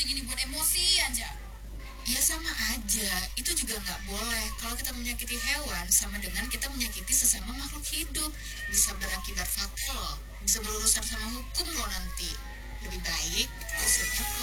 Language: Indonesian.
bikin ini buat emosi aja. Ya sama aja, itu juga nggak boleh. Kalau kita menyakiti hewan, sama dengan kita menyakiti sesama makhluk hidup. Bisa berakibat fatal, bisa berurusan sama hukum loh nanti. Lebih baik usirnya ke